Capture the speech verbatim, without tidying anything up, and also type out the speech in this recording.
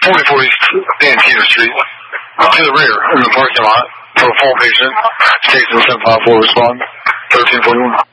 forty-four East Antietam Street. To the rear, in the parking lot. For a full patient. Station seven five four, respond. thirteen forty-one.